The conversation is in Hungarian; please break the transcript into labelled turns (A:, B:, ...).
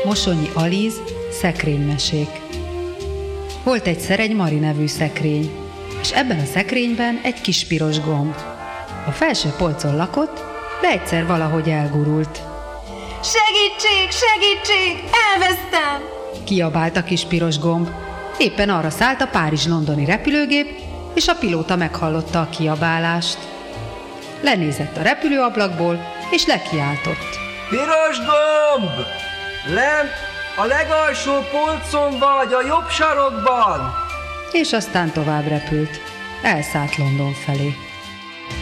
A: Mosonyi Alíz, szekrénymesék. Volt egyszer egy Mari nevű szekrény, és ebben a szekrényben egy kis piros gomb. A felső polcon lakott, de egyszer valahogy elgurult.
B: Segítség, segítség, elvesztem!
A: Kiabált a kis piros gomb. Éppen arra szállt a Párizs-londoni repülőgép, és a pilóta meghallotta a kiabálást. Lenézett a repülőablakból, és lekiáltott.
C: Piros gomb! Lent a legalsó polcon vagy, a jobb sarokban!
A: És aztán tovább repült. Elszállt London felé.